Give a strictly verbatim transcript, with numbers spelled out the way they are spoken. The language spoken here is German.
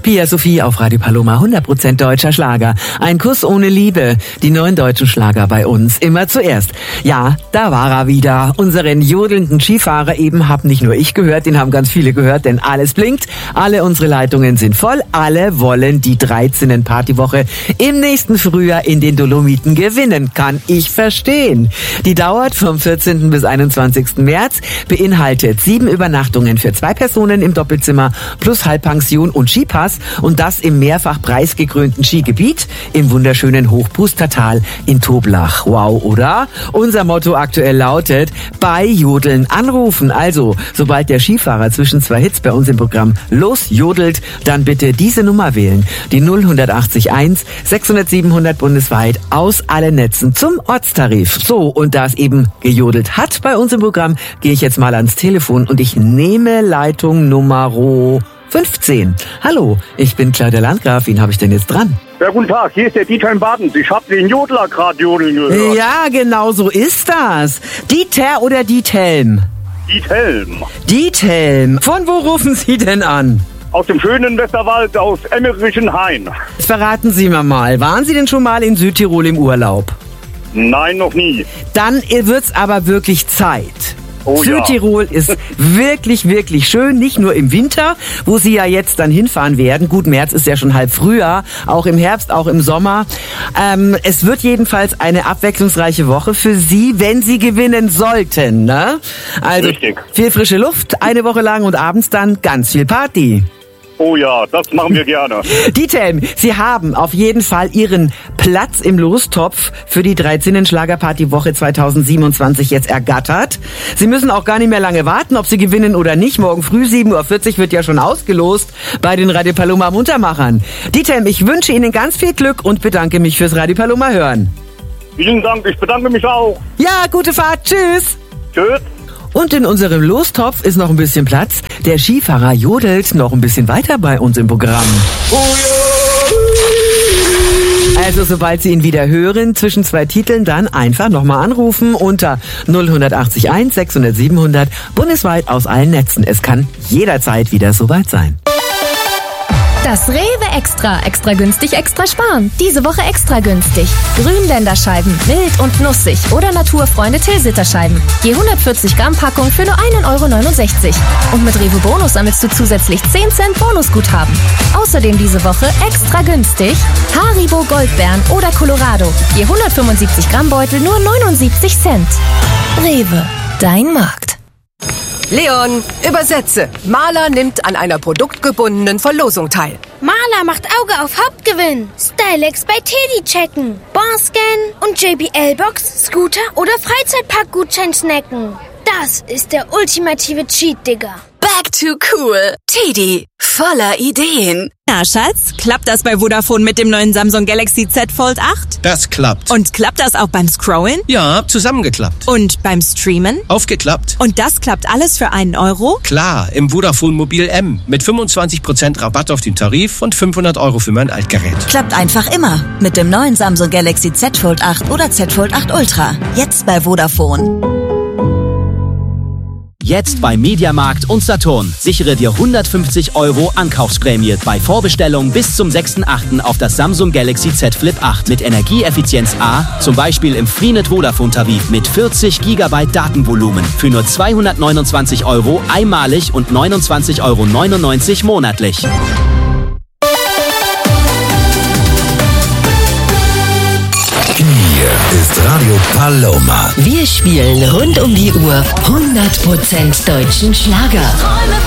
Pia Sophie auf Radio Paloma, hundert Prozent deutscher Schlager. Ein Kuss ohne Liebe, die neuen deutschen Schlager bei uns, immer zuerst. Ja, da war er wieder. Unseren jodelnden Skifahrer eben hab nicht nur ich gehört, den haben ganz viele gehört, denn alles blinkt. Alle unsere Leitungen sind voll. Alle wollen die dreizehnte Partywoche im nächsten Frühjahr in den Dolomiten gewinnen. Kann ich verstehen. Die dauert vom vierzehnten bis einundzwanzigsten März, beinhaltet sieben Übernachtungen für zwei Personen im Doppelzimmer plus Halbpension und Skipass und das im mehrfach preisgekrönten Skigebiet im wunderschönen Hochpustertal in Toblach. Wow, oder? Unser Motto aktuell lautet, bei Jodeln anrufen. Also, sobald der Skifahrer zwischen zwei Hits bei uns im Programm losjodelt, dann bitte diese Nummer wählen. Die null acht eins sechshundert siebenhundert bundesweit aus allen Netzen zum Ortstarif. So, und da es eben gejodelt hat bei uns im Programm, gehe ich jetzt mal ans Telefon und ich nehme Leitung Nummer fünfzehn. Hallo, ich bin Claudia Landgraf. Wen habe ich denn jetzt dran? Ja, guten Tag, hier ist der Dieter Badens. Ich habe den Jodler gerade jodeln gehört. Ja, genau so ist das. Dieter oder Diethelm? Diethelm. Diethelm. Von wo rufen Sie denn an? Aus dem schönen Westerwald, aus Emmerichen-Hain. Jetzt verraten Sie mir mal, waren Sie denn schon mal in Südtirol im Urlaub? Nein, noch nie. Dann wird's aber wirklich Zeit. Oh, Südtirol ja. ist wirklich, wirklich schön, nicht nur im Winter, wo Sie ja jetzt dann hinfahren werden. Gut, März ist ja schon halb Frühjahr, auch im Herbst, auch im Sommer. Ähm, es wird jedenfalls eine abwechslungsreiche Woche für Sie, wenn Sie gewinnen sollten. Ne? Also Richtig. Viel frische Luft, eine Woche lang und abends dann ganz viel Party. Oh ja, das machen wir gerne. Dieter, Sie haben auf jeden Fall Ihren Platz im Lostopf für die dreizehnte Schlagerpartywoche zweitausendsiebenundzwanzig jetzt ergattert. Sie müssen auch gar nicht mehr lange warten, ob Sie gewinnen oder nicht. Morgen früh sieben Uhr vierzig wird ja schon ausgelost bei den Radio Paloma Muntermachern. Dieter, ich wünsche Ihnen ganz viel Glück und bedanke mich fürs Radio Paloma hören. Vielen Dank, ich bedanke mich auch. Ja, gute Fahrt, tschüss. Tschüss. Und in unserem Lostopf ist noch ein bisschen Platz. Der Skifahrer jodelt noch ein bisschen weiter bei uns im Programm. Oh ja. Also sobald Sie ihn wieder hören, zwischen zwei Titeln, dann einfach nochmal anrufen unter null acht eins sechshundert siebenhundert bundesweit aus allen Netzen. Es kann jederzeit wieder soweit sein. Das Rewe Extra. Extra günstig, extra sparen. Diese Woche extra günstig. Grünländerscheiben, mild und nussig oder Naturfreunde Tilsiterscheiben. Je hundertvierzig Gramm Packung für nur ein Euro neunundsechzig. Und mit Rewe Bonus sammelst du zusätzlich zehn Cent Bonusguthaben. Außerdem diese Woche extra günstig Haribo Goldbeeren oder Colorado. Je hundertfünfundsiebzig Gramm Beutel nur neunundsiebzig Cent. Rewe, dein Markt. Leon, übersetze. Maler nimmt an einer produktgebundenen Verlosung teil. Maler macht Auge auf Hauptgewinn. Stylex bei Teddy checken. Barscan und J B L-Box, Scooter oder Freizeitparkgutschein snacken. Das ist der ultimative Cheat, Digga. Back to cool. Teddy, voller Ideen. Na, Schatz, klappt das bei Vodafone mit dem neuen Samsung Galaxy Z Fold acht? Das klappt. Und klappt das auch beim Scrollen? Ja, zusammengeklappt. Und beim Streamen? Aufgeklappt. Und das klappt alles für einen Euro? Klar, im Vodafone Mobil M. Mit fünfundzwanzig Prozent Rabatt auf den Tarif und fünfhundert Euro für mein Altgerät. Klappt einfach immer. Mit dem neuen Samsung Galaxy Z Fold acht oder Z Fold acht Ultra. Jetzt bei Vodafone. Jetzt bei Mediamarkt und Saturn. Sichere dir hundertfünfzig Euro Ankaufsprämie bei Vorbestellung bis zum sechsten achten auf das Samsung Galaxy Z Flip acht mit Energieeffizienz A, zum Beispiel im Freenet Vodafone Tarif mit vierzig Gigabyte Datenvolumen für nur zweihundertneunundzwanzig Euro einmalig und neunundzwanzig Euro neunundneunzig monatlich. Hier ist Radio Paloma. Wir spielen rund um die Uhr hundert Prozent deutschen Schlager.